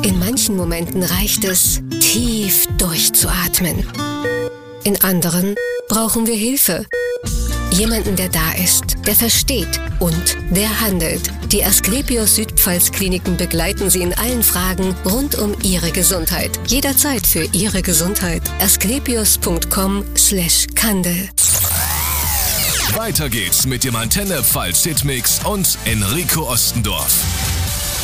In manchen Momenten reicht es, tief durchzuatmen. In anderen brauchen wir Hilfe. Jemanden, der da ist, der versteht und der handelt. Die Asklepios Südpfalz Kliniken begleiten Sie in allen Fragen rund um Ihre Gesundheit. Jederzeit für Ihre Gesundheit. asklepios.com/Kandel. Weiter geht's mit dem Antenne Pfalz Hitmix und Enrico Ostendorf.